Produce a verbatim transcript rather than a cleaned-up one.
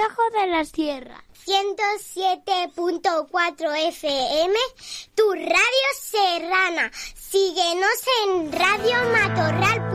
Consejo de la Sierra. ciento siete punto cuatro F M, tu radio serrana. Síguenos en radio matorral punto com.